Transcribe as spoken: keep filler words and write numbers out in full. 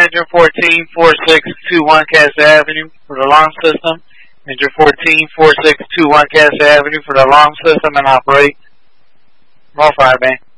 engine fourteen four six two one Castle Avenue for the alarm system. Engine fourteen four six two one Castle Avenue for the alarm system and operate. Roll fire, man.